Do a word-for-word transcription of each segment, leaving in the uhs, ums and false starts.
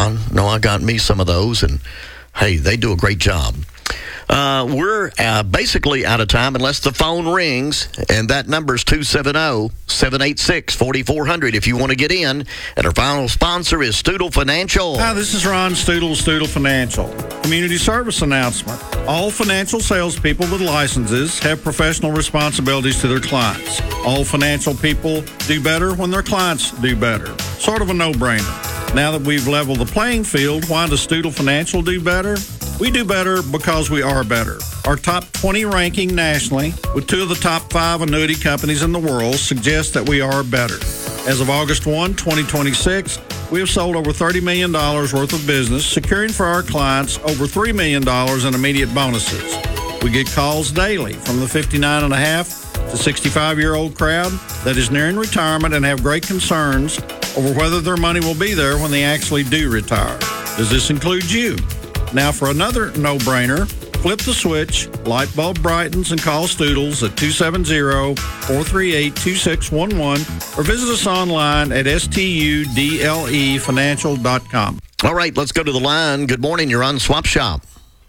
I know I got me some of those, and hey, they do a great job. Uh, we're uh, basically out of time unless the phone rings, and that number is two seven zero, seven eight six, four four zero zero if you want to get in. And our final sponsor is Stoodle Financial. Hi, this is Ron Stoodle, Stoodle Financial. Community service announcement. All financial salespeople with licenses have professional responsibilities to their clients. All financial people do better when their clients do better. Sort of a no-brainer. Now that we've leveled the playing field, why does Stoodle Financial do better? We do better because we are better. Our top twenty ranking nationally with two of the top five annuity companies in the world suggests that we are better. As of August first, twenty twenty-six, we have sold over thirty million dollars worth of business, securing for our clients over three million dollars in immediate bonuses. We get calls daily from the fifty-nine and a half to sixty-five-year-old crowd that is nearing retirement and have great concerns over whether their money will be there when they actually do retire. Does this include you? Now for another no-brainer, flip the switch, light bulb brightens, and call Stoodles at two seven zero, four three eight, two six one one or visit us online at studle financial dot com. All right, let's go to the line. Good morning. You're on Swap Shop.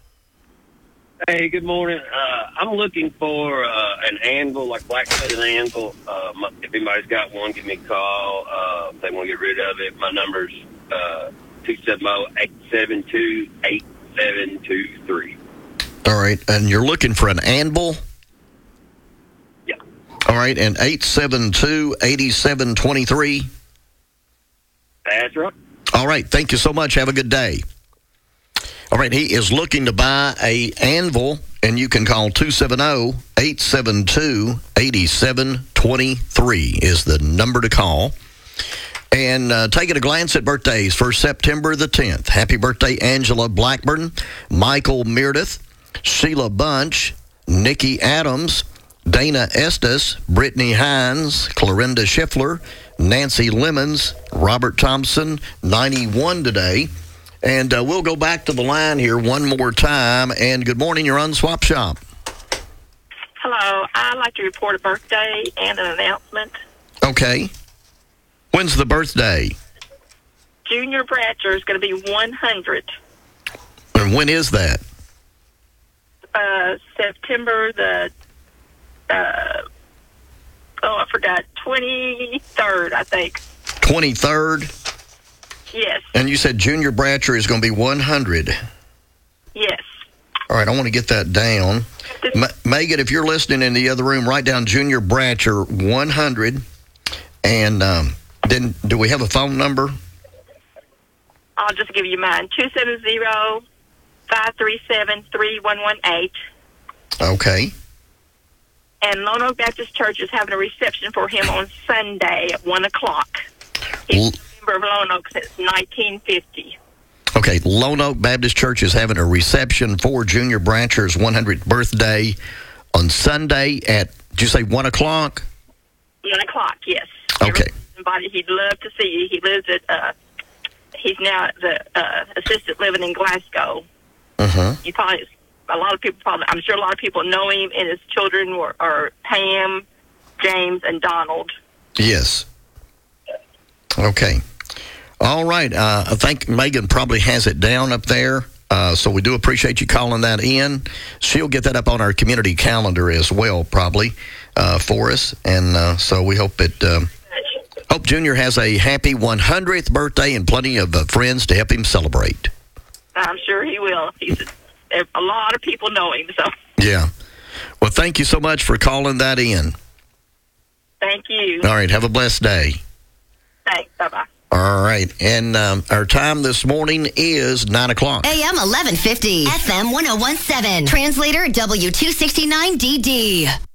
Hey, good morning. Uh, I'm looking for uh, an anvil, like black-sided anvil. Uh, my, if anybody's got one, give me a call. Uh, if they want to get rid of it, my number's uh, two seven zero, eight seven two, eight seven two three. All right, and you're looking for an anvil? Yeah. All right, and eight seven two, eight seven two three? That's right. All right, thank you so much. Have a good day. All right, he is looking to buy a anvil, and you can call two seven zero, eight seven two, eight seven two three is the number to call. And uh, taking a glance at birthdays for September the tenth. Happy birthday, Angela Blackburn, Michael Meredith, Sheila Bunch, Nikki Adams, Dana Estes, Brittany Hines, Clarinda Schiffler, Nancy Lemons, Robert Thompson, ninety-one today. And uh, we'll go back to the line here one more time. And good morning, you're on Swap Shop. Hello, I'd like to report a birthday and an announcement. Okay. When's the birthday? Junior Bratcher is going to be one hundred. And when is that? Uh, September the, uh, oh, I forgot, twenty-third, I think. twenty-third? Yes. And you said Junior Bratcher is going to be one hundred. Yes. All right, I want to get that down. Ma- Megan, if you're listening in the other room, write down Junior Bratcher one hundred. And um, then do we have a phone number? I'll just give you mine, two seven zero, five three seven, three one one eight. Okay. And Lone Oak Baptist Church is having a reception for him on Sunday at one o'clock. He's L- a member of Lone Oak since nineteen fifty. Okay, Lone Oak Baptist Church is having a reception for Junior Bratcher's one hundredth birthday on Sunday at, did you say one o'clock? one o'clock, yes. Okay. Somebody he'd love to see you. He lives at, uh, he's now at the uh, assisted living in Glasgow. Uh-huh. You probably, a lot of people probably, I'm sure a lot of people know him, and his children were, are Pam, James, and Donald. Yes. Okay. All right. Uh, I think Megan probably has it down up there. Uh, so we do appreciate you calling that in. She'll get that up on our community calendar as well, probably, uh, for us. And uh, so we hope it, um, hope Junior has a happy one hundredth birthday and plenty of uh, friends to help him celebrate. I'm sure he will. He's a, a lot of people know him. So Yeah. Well, thank you so much for calling that in. thank you. All right. Have a blessed day. Thanks. Bye-bye. All right, and um, our time this morning is nine o'clock. A M eleven fifty, F M one oh one seven, translator W two sixty-nine D D.